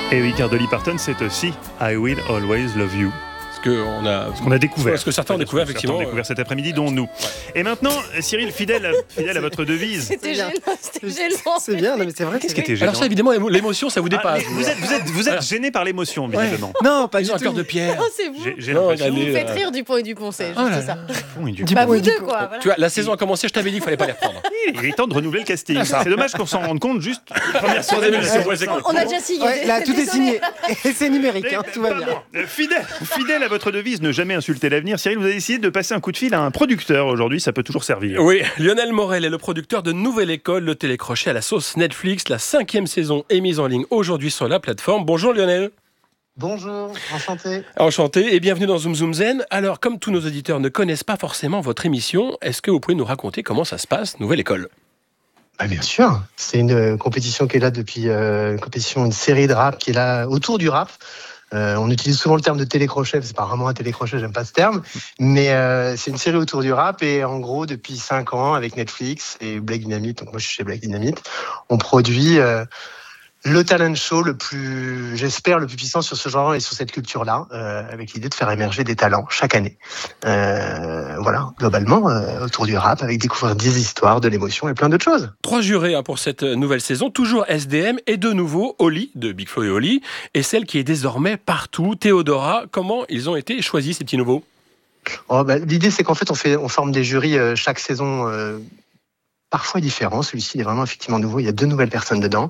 Et oui, car Dolly Parton, c'est aussi I Will Always Love You. Ce qu'on a découvert. Ce que certains ont découvert, effectivement. Découvert cet après-midi, dont nous. Et maintenant, Cyril, fidèle à votre devise. C'était gênant. C'est bien, non, mais c'est vrai. Qu'est-ce qui était gênant? Alors ça, évidemment, l'émotion, ça vous dépasse. Vous êtes gêné par l'émotion, visiblement. Non, pas du un tout. cœur de pierre. Oh, c'est vous. J'ai l'impression. Vous me faites rire Dupont et Dupont, c'est juste ça. Dupont Vous deux, quoi. Tu vois, la saison a commencé, je t'avais dit qu'il fallait pas les reprendre. Il est temps de renouveler le casting. C'est dommage qu'on s'en rende compte juste la première semaine. On a déjà signé. Ouais, là, tout est signé. Et c'est numérique, tout va bien. Fidèle à votre devise, ne jamais insulter l'avenir. Cyril, vous avez décidé de passer un coup de fil à un producteur aujourd'hui, ça peut toujours servir. Oui, Lionel Morel est le producteur de Nouvelle École, le télécrochet à la sauce Netflix. La 5e saison est mise en ligne aujourd'hui sur la plateforme. Bonjour Lionel. Bonjour, enchanté. Enchanté et bienvenue dans Zoom Zoom Zen. Alors, comme tous nos auditeurs ne connaissent pas forcément votre émission, est-ce que vous pouvez nous raconter comment ça se passe, Nouvelle École ? Bien sûr, c'est une compétition qui est là depuis une série de rap qui est là autour du rap. On utilise souvent le terme de télécrochet, c'est pas vraiment un télécrochet, j'aime pas ce terme, mais c'est une série autour du rap et en gros depuis 5 ans avec Netflix et Black Dynamite, donc moi je suis chez Black Dynamite, on produit le talent show le plus puissant sur ce genre et sur cette culture-là, avec l'idée de faire émerger des talents chaque année. Voilà, globalement, autour du rap, avec découvrir des histoires, de l'émotion et plein d'autres choses. 3 jurés pour cette nouvelle saison, toujours SDM et de nouveau Oli, de Big Flo et Oli, et celle qui est désormais partout, Théodora. Comment ils ont été choisis, ces petits nouveaux ? L'idée, c'est qu'en fait, on forme des jurys chaque saison, parfois différent. Celui-ci est vraiment effectivement nouveau. Il y a 2 nouvelles personnes dedans.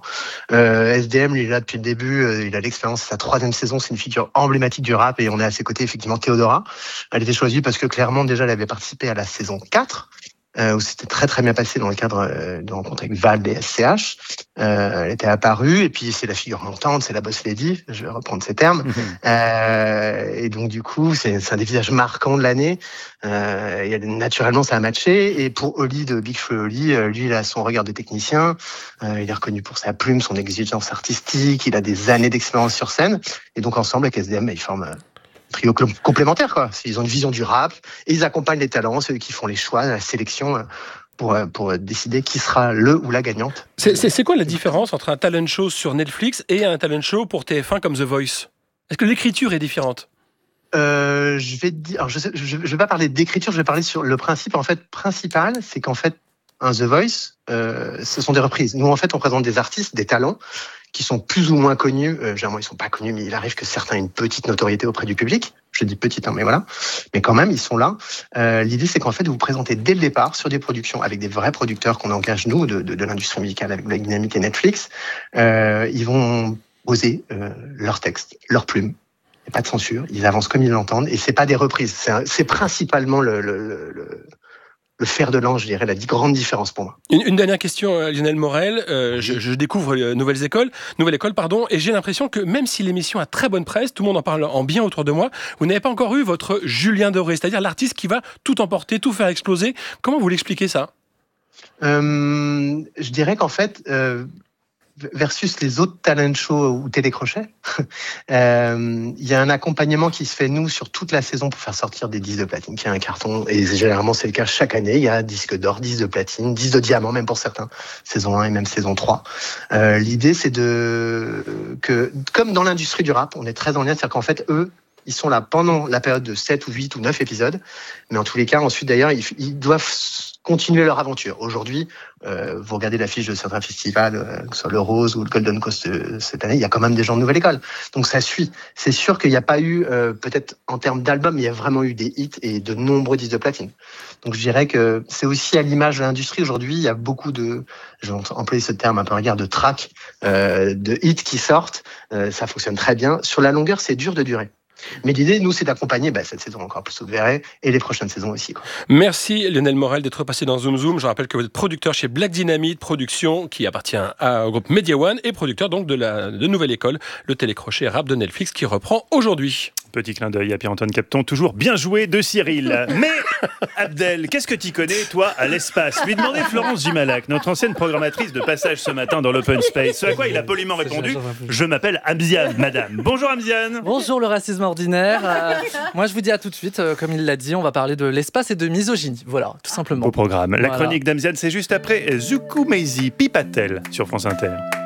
SDM, lui, est là depuis le début. Il a l'expérience. C'est sa 3e saison. C'est une figure emblématique du rap. Et on est à ses côtés, effectivement, Théodora. Elle était choisie parce que clairement, déjà, elle avait participé à la saison 4. Où c'était très très bien passé dans le cadre de rencontres avec Val et SCH. Elle était apparue et puis c'est la figure montante, c'est la boss lady, je vais reprendre ces termes. Et donc du coup c'est un des visages marquants de l'année. Et naturellement ça a matché. Et pour Oli de Big Flo et Oli, lui il a son regard de technicien, il est reconnu pour sa plume, son exigence artistique, il a des années d'expérience sur scène. Et donc ensemble avec SDM, ils forment trio complémentaire, quoi. Ils ont une vision du rap et ils accompagnent les talents, ceux qui font les choix, la sélection pour décider qui sera le ou la gagnante. C'est quoi la différence entre un talent show sur Netflix et un talent show pour TF1 comme The Voice ? Est-ce que l'écriture est différente ? Je vais pas parler d'écriture, je vais parler sur le principe. En fait, principal, c'est qu'en fait, un The Voice, ce sont des reprises. Nous, en fait, on présente des artistes, des talents qui sont plus ou moins connus. Généralement, ils sont pas connus, mais il arrive que certains aient une petite notoriété auprès du public. Je dis petite, mais voilà. Mais quand même, ils sont là. L'idée, c'est qu'en fait, vous présentez dès le départ sur des productions avec des vrais producteurs qu'on engage, nous, de l'industrie musicale avec Black Dynamite et Netflix. Ils vont poser leurs textes, leurs plumes. Il n'y a pas de censure. Ils avancent comme ils l'entendent. Et c'est pas des reprises. C'est principalement le fer de lance, je dirais, la grande différence pour moi. Une dernière question, Lionel Morel. Je découvre Nouvelle École, et j'ai l'impression que même si l'émission a très bonne presse, tout le monde en parle en bien autour de moi, vous n'avez pas encore eu votre Julien Doré, c'est-à-dire l'artiste qui va tout emporter, tout faire exploser. Comment vous l'expliquez ça ? Je dirais qu'en fait, versus les autres talent shows ou télécrochets, il y a un accompagnement qui se fait, nous, sur toute la saison pour faire sortir des disques de platine, qui est un carton, et généralement c'est le cas chaque année. Il y a disque d'or, disque de platine, disque de diamant, même pour certains, saison 1 et même saison 3. L'idée, c'est que, comme dans l'industrie du rap, on est très en lien, c'est-à-dire qu'en fait, eux, ils sont là pendant la période de 7 ou 8 ou 9 épisodes, mais en tous les cas, ensuite d'ailleurs, ils doivent continuer leur aventure. Aujourd'hui, vous regardez l'affiche de certains festivals, que ce soit le Rose ou le Golden Coast cette année, il y a quand même des gens de Nouvelle École. Donc ça suit. C'est sûr qu'il n'y a pas eu, peut-être en termes d'albums, il y a vraiment eu des hits et de nombreux disques de platine. Donc je dirais que c'est aussi à l'image de l'industrie. Aujourd'hui, il y a beaucoup de, je vais employer ce terme un peu regard, de tracks, de hits qui sortent. Ça fonctionne très bien. Sur la longueur, c'est dur de durer. Mais l'idée, nous, c'est d'accompagner cette saison encore plus, vous verrez, et les prochaines saisons aussi, quoi. Merci Lionel Morel d'être passé dans Zoom Zoom. Je rappelle que vous êtes producteur chez Black Dynamite Production, qui appartient au groupe Media One, et producteur donc de Nouvelle École, le télécrochet rap de Netflix qui reprend aujourd'hui. Petit clin d'œil à Pierre-Antoine Capton, toujours bien joué de Cyril. Mais Abdel, qu'est-ce que tu connais, toi, à l'espace ? Lui demandait Florence Gimalac, notre ancienne programmatrice de passage ce matin dans l'Open Space. Ce à quoi il a poliment répondu « Je m'appelle Amziane, madame ». Bonjour Amziane. Bonjour le racisme ordinaire. Moi je vous dis à tout de suite, comme il l'a dit, on va parler de l'espace et de misogynie. Voilà, tout simplement. Beau programme. La Voilà. chronique d'Amziane, c'est juste après Zuku Meizi Pipatel sur France Inter.